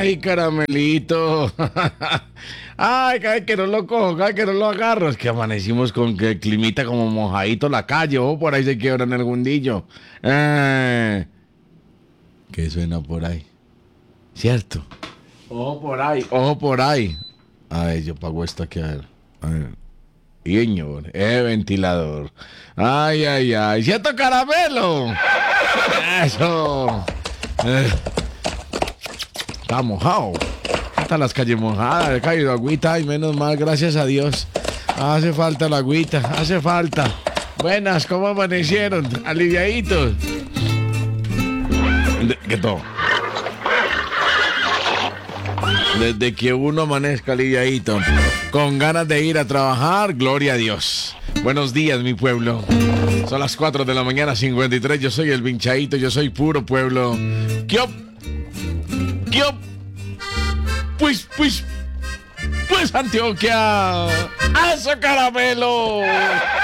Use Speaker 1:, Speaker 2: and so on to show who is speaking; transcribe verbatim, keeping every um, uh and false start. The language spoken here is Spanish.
Speaker 1: Ay, caramelito. Ay, cada vez que no lo cojo, cada vez que no lo agarro. Es que amanecimos con que el climita como mojadito la calle. O por ahí se quiebra en el gundillo. Eh, ¿Qué suena por ahí? ¿Cierto? Ojo por ahí, ojo por ahí. A ver, yo pago esto aquí, a ver. A ver. Señor, eh, ventilador. Ay, ay, ay. ¡Cierto, caramelo! Eso. Eh. Está mojado. Están las calles mojadas. Ha caído agüita. Y menos mal, gracias a Dios. Hace falta la agüita. Hace falta. Buenas, ¿cómo amanecieron? Aliviaditos. De- ¿Qué todo? Desde que uno amanezca aliviadito, con ganas de ir a trabajar, gloria a Dios. Buenos días, mi pueblo. Son las cuatro de la mañana, cincuenta y tres. Yo soy el Vinchadito, yo soy puro pueblo. ¿Qué op? ¿Qué op? Pues, pues, pues, Antioquia. ¡A eso, caramelo!